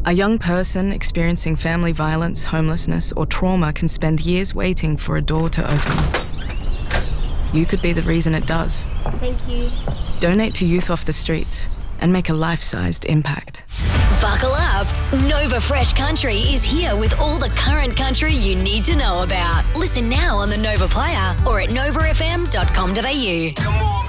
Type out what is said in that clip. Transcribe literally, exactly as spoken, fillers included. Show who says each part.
Speaker 1: A young person experiencing family violence, homelessness, or trauma can spend years waiting for a door to open. You could be the reason it does.
Speaker 2: Thank you.
Speaker 1: Donate to Youth Off the Streets and make a life-sized impact.
Speaker 3: Buckle up. Nova Fresh Country is here with all the current country you need to know about. Listen now on the Nova Player or at nova f m dot com dot a u.
Speaker 4: Come on.